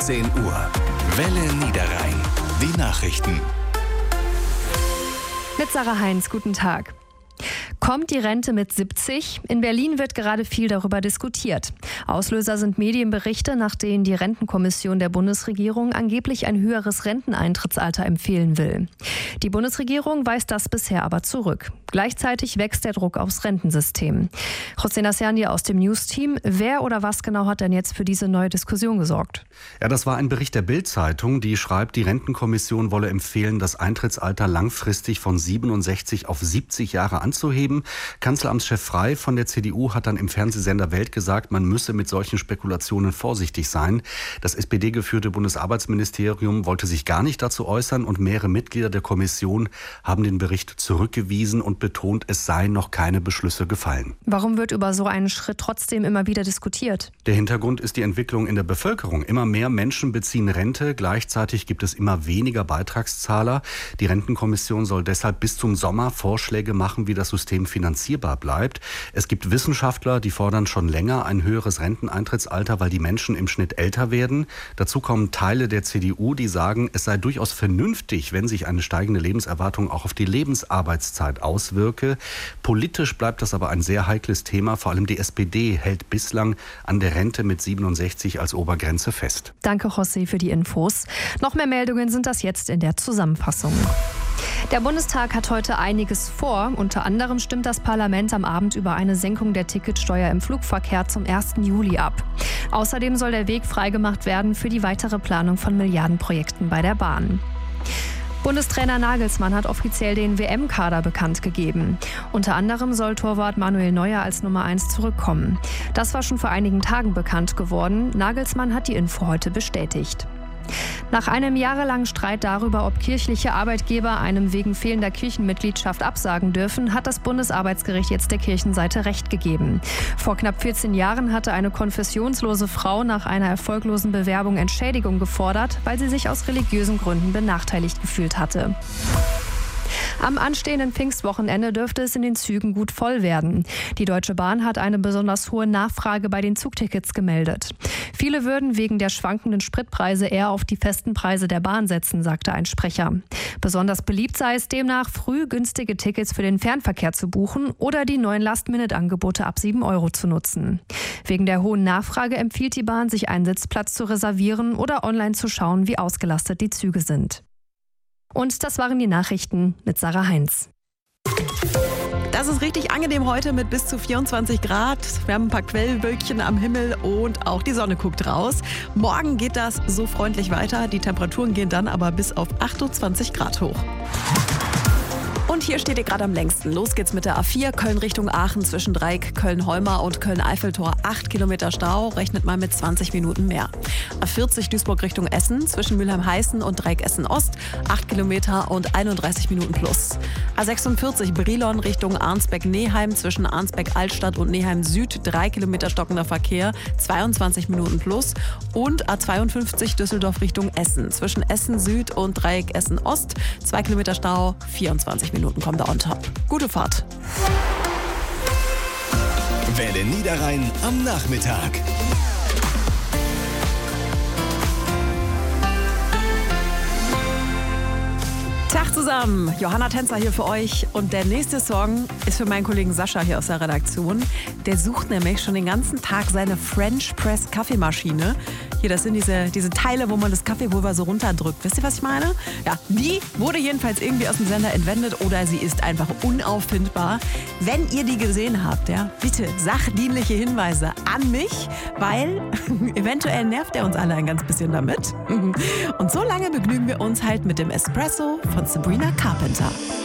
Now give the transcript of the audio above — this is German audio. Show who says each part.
Speaker 1: 17 Uhr. Welle Niederrhein. Die Nachrichten.
Speaker 2: Mit Sarah Heinz, guten Tag. Kommt die Rente mit 70? In Berlin wird gerade viel darüber diskutiert. Auslöser sind Medienberichte, nach denen die Rentenkommission der Bundesregierung angeblich ein höheres Renteneintrittsalter empfehlen will. Die Bundesregierung weist das bisher aber zurück. Gleichzeitig wächst der Druck aufs Rentensystem. José Nassiani aus dem News-Team. Wer oder was genau hat denn jetzt für diese neue Diskussion gesorgt?
Speaker 3: Ja, das war ein Bericht der Bild-Zeitung, die schreibt, die Rentenkommission wolle empfehlen, das Eintrittsalter langfristig von 67 auf 70 Jahre anzuheben. Kanzleramtschef Frey von der CDU hat dann im Fernsehsender Welt gesagt, man müsse mit solchen Spekulationen vorsichtig sein. Das SPD-geführte Bundesarbeitsministerium wollte sich gar nicht dazu äußern und mehrere Mitglieder der Kommission haben den Bericht zurückgewiesen und betont, es seien noch keine Beschlüsse gefallen.
Speaker 2: Warum wird über so einen Schritt trotzdem immer wieder diskutiert?
Speaker 3: Der Hintergrund ist die Entwicklung in der Bevölkerung. Immer mehr Menschen beziehen Rente, gleichzeitig gibt es immer weniger Beitragszahler. Die Rentenkommission soll deshalb bis zum Sommer Vorschläge machen, wie das System finanzierbar bleibt. Es gibt Wissenschaftler, die fordern schon länger ein höheres Renteneintrittsalter, weil die Menschen im Schnitt älter werden. Dazu kommen Teile der CDU, die sagen, es sei durchaus vernünftig, wenn sich eine steigende Lebenserwartung auch auf die Lebensarbeitszeit auswirke. Politisch bleibt das aber ein sehr heikles Thema. Vor allem die SPD hält bislang an der Rente mit 67 als Obergrenze fest.
Speaker 2: Danke, José, für die Infos. Noch mehr Meldungen sind das jetzt in der Zusammenfassung. Der Bundestag hat heute einiges vor. Unter anderem stimmt das Parlament am Abend über eine Senkung der Ticketsteuer im Flugverkehr zum 1. Juli ab. Außerdem soll der Weg freigemacht werden für die weitere Planung von Milliardenprojekten bei der Bahn. Bundestrainer Nagelsmann hat offiziell den WM-Kader bekannt gegeben. Unter anderem soll Torwart Manuel Neuer als Nummer 1 zurückkommen. Das war schon vor einigen Tagen bekannt geworden. Nagelsmann hat die Info heute bestätigt. Nach einem jahrelangen Streit darüber, ob kirchliche Arbeitgeber einem wegen fehlender Kirchenmitgliedschaft absagen dürfen, hat das Bundesarbeitsgericht jetzt der Kirchenseite Recht gegeben. Vor knapp 14 Jahren hatte eine konfessionslose Frau nach einer erfolglosen Bewerbung Entschädigung gefordert, weil sie sich aus religiösen Gründen benachteiligt gefühlt hatte. Am anstehenden Pfingstwochenende dürfte es in den Zügen gut voll werden. Die Deutsche Bahn hat eine besonders hohe Nachfrage bei den Zugtickets gemeldet. Viele würden wegen der schwankenden Spritpreise eher auf die festen Preise der Bahn setzen, sagte ein Sprecher. Besonders beliebt sei es demnach, früh günstige Tickets für den Fernverkehr zu buchen oder die neuen Last-Minute-Angebote ab 7 € zu nutzen. Wegen der hohen Nachfrage empfiehlt die Bahn, sich einen Sitzplatz zu reservieren oder online zu schauen, wie ausgelastet die Züge sind. Und das waren die Nachrichten mit Sarah Heinz.
Speaker 4: Das ist richtig angenehm heute mit bis zu 24 Grad. Wir haben ein paar Quellwölkchen am Himmel und auch die Sonne guckt raus. Morgen geht das so freundlich weiter. Die Temperaturen gehen dann aber bis auf 28 Grad hoch. Und hier steht ihr gerade am längsten. Los geht's mit der A4 Köln Richtung Aachen zwischen Dreieck Köln-Holmer und Köln-Eiffeltor. 8 Kilometer Stau, rechnet mal mit 20 Minuten mehr. A40 Duisburg Richtung Essen zwischen Mülheim-Heißen und Dreieck Essen-Ost. 8 Kilometer und 31 Minuten plus. A46 Brilon Richtung Arnsberg-Neheim zwischen Arnsberg-Altstadt und Neheim-Süd. 3 Kilometer stockender Verkehr, 22 Minuten plus. Und A52 Düsseldorf Richtung Essen zwischen Essen-Süd und Dreieck Essen-Ost. 2 Kilometer Stau, 24 Minuten kommt da on top. Gute Fahrt.
Speaker 1: Welle Niederrhein am Nachmittag.
Speaker 4: Tag zusammen, Johanna Tänzer hier für euch und der nächste Song ist für meinen Kollegen Sascha hier aus der Redaktion. Der sucht nämlich schon den ganzen Tag seine French Press Kaffeemaschine. Hier, das sind diese Teile, wo man das Kaffeepulver so runterdrückt. Wisst ihr, was ich meine? Ja, die wurde jedenfalls irgendwie aus dem Sender entwendet oder sie ist einfach unauffindbar. Wenn ihr die gesehen habt, ja, bitte sachdienliche Hinweise an mich, weil eventuell nervt er uns alle ein ganz bisschen damit. Und so lange begnügen wir uns halt mit dem Espresso von Sabrina Carpenter.